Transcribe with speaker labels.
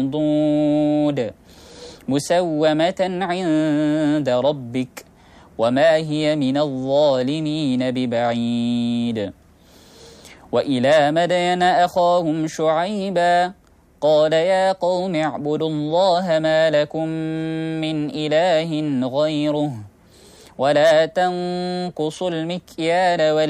Speaker 1: منضود مسومة عند ربك وما هي من الظالمين ببعيد. وإلى مدين أخاهم شعيبا قال يا قوم اعبدوا الله ما لكم من إله غيره ولا تنقصوا المكيال